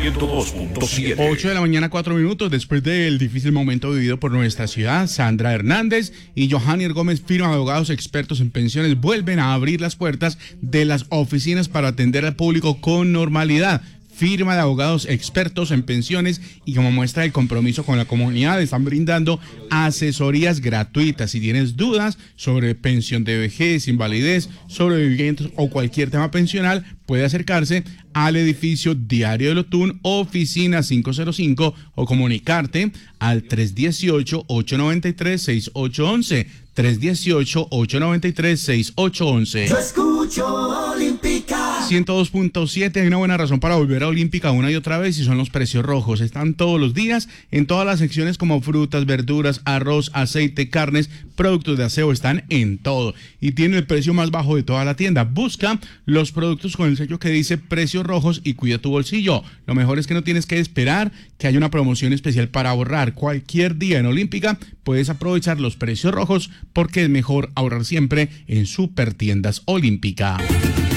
102.7. 8 de la mañana, 4 minutos. Después del difícil momento vivido por nuestra ciudad, Sandra Hernández y Johannier Gómez, firma de abogados expertos en pensiones, vuelven a abrir las puertas de las oficinas para atender al público con normalidad. Firma de abogados expertos en pensiones y como muestra el compromiso con la comunidad están brindando asesorías gratuitas. Si tienes dudas sobre pensión de vejez, invalidez, sobrevivientes o cualquier tema pensional, puede acercarse al edificio Diario del Otún, oficina 505 o comunicarte al 318-893-6811. 318-893-6811. Yo escucho Olímpica. 102.7, hay una buena razón para volver a Olímpica una y otra vez y son los precios rojos. Están todos los días en todas las secciones como frutas, verduras, arroz, aceite, carnes, productos de aseo, están en todo. Y tiene el precio más bajo de toda la tienda. Busca los productos con el sello que dice precios rojos y cuida tu bolsillo. Lo mejor es que no tienes que esperar que haya una promoción especial para ahorrar. Cualquier día en Olímpica puedes aprovechar los precios rojos porque es mejor ahorrar siempre en Supertiendas Olímpica.